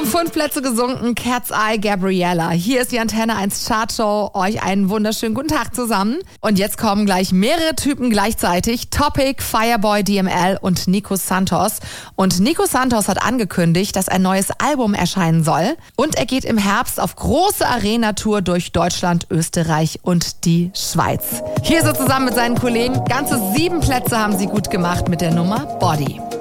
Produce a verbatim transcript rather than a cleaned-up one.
Um fünf Plätze gesunken, Cat's Eye, Gabriella. Hier ist die Antenne eins Chartshow. Euch einen wunderschönen guten Tag zusammen. Und jetzt kommen gleich mehrere Typen gleichzeitig. Topic, Fireboy, D M L und Nico Santos. Und Nico Santos hat angekündigt, dass ein neues Album erscheinen soll. Und er geht im Herbst auf große Arena-Tour durch Deutschland, Österreich und die Schweiz. Hier ist er zusammen mit seinen Kollegen. Ganze sieben Plätze haben sie gut gemacht mit der Nummer Body.